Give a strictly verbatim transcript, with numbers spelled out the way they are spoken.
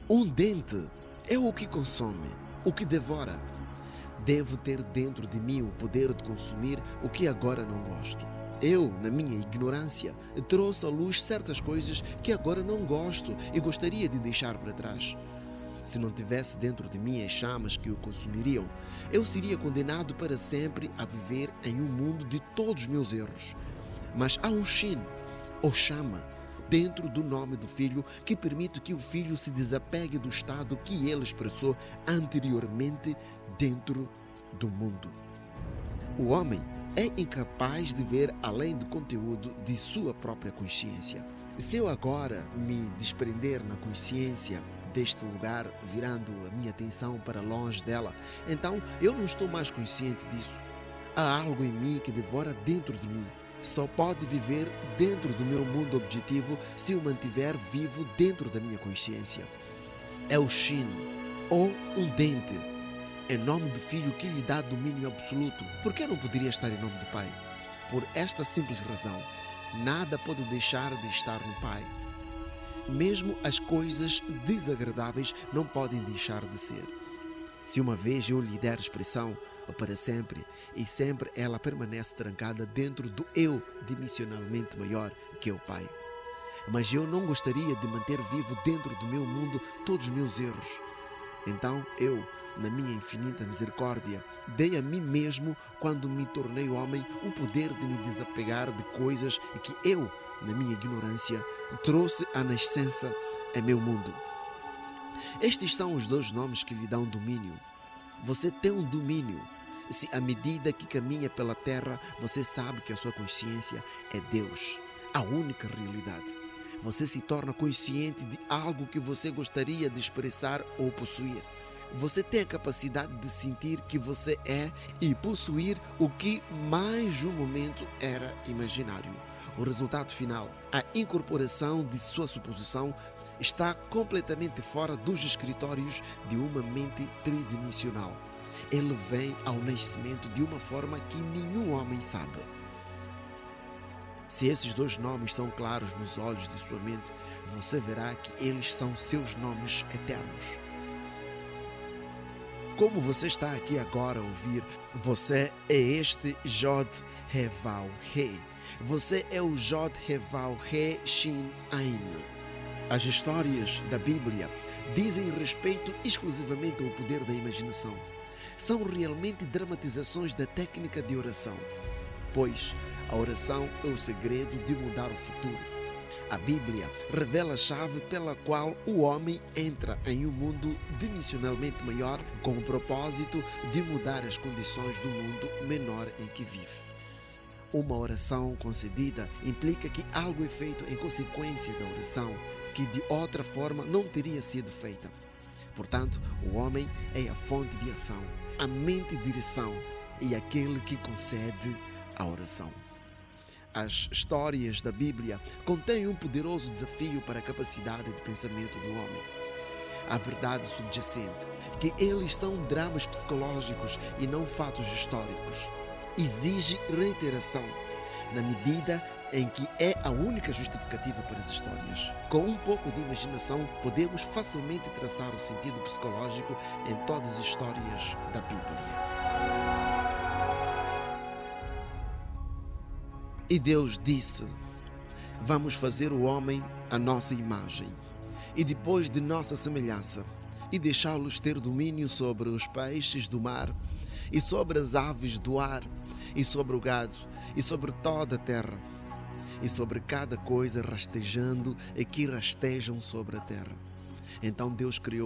Um dente é o que consome, o que devora. Devo ter dentro de mim o poder de consumir o que agora não gosto. Eu, na minha ignorância, trouxe à luz certas coisas que agora não gosto e gostaria de deixar para trás. Se não tivesse dentro de mim as chamas que o consumiriam, eu seria condenado para sempre a viver em um mundo de todos os meus erros. Mas há um Shin, ou chama, dentro do nome do Filho, que permite que o Filho se desapegue do estado que ele expressou anteriormente dentro do mundo. O homem é incapaz de ver além do conteúdo de sua própria consciência. Se eu agora me desprender na consciência deste lugar, virando a minha atenção para longe dela, então eu não estou mais consciente disso. Há algo em mim que devora dentro de mim. Só pode viver dentro do meu mundo objetivo se o mantiver vivo dentro da minha consciência. É o Shin, ou um dente, em nome do Filho que lhe dá domínio absoluto. Por que não poderia estar em nome do Pai? Por esta simples razão, nada pode deixar de estar no Pai. Mesmo as coisas desagradáveis não podem deixar de ser. Se uma vez eu lhe der expressão, para sempre, e sempre ela permanece trancada dentro do eu dimensionalmente maior que é o Pai. Mas eu não gostaria de manter vivo dentro do meu mundo todos os meus erros. Então eu, na minha infinita misericórdia, dei a mim mesmo, quando me tornei homem, o poder de me desapegar de coisas que eu, na minha ignorância, trouxe à nascença em meu mundo. Estes são os dois nomes que lhe dão domínio. Você tem um domínio. Se à medida que caminha pela terra, você sabe que a sua consciência é Deus, a única realidade. Você se torna consciente de algo que você gostaria de expressar ou possuir. Você tem a capacidade de sentir que você é e possuir o que mais um momento era imaginário. O resultado final, a incorporação de sua suposição, está completamente fora dos escritórios de uma mente tridimensional. Ele vem ao nascimento de uma forma que nenhum homem sabe. Se esses dois nomes são claros nos olhos de sua mente, você verá que eles são seus nomes eternos. Como você está aqui agora a ouvir, você é este Jod Heval He. Você é o Jod Heval He Shin Ain. As histórias da Bíblia dizem respeito exclusivamente ao poder da imaginação. São realmente dramatizações da técnica de oração, pois a oração é o segredo de mudar o futuro. A Bíblia revela a chave pela qual o homem entra em um mundo dimensionalmente maior com o propósito de mudar as condições do mundo menor em que vive. Uma oração concedida implica que algo é feito em consequência da oração, que de outra forma não teria sido feita. Portanto, o homem é a fonte de ação, a mente de direção e aquele que concede a oração. As histórias da Bíblia contêm um poderoso desafio para a capacidade de pensamento do homem. A verdade subjacente, que eles são dramas psicológicos e não fatos históricos, exige reiteração, na medida em que é a única justificativa para as histórias. Com um pouco de imaginação, podemos facilmente traçar o sentido psicológico em todas as histórias da Bíblia. E Deus disse: vamos fazer o homem à nossa imagem, e depois de nossa semelhança, e deixá-los ter domínio sobre os peixes do mar, e sobre as aves do ar, e sobre o gado, e sobre toda a terra, e sobre cada coisa rastejando e que rastejam sobre a terra. Então Deus criou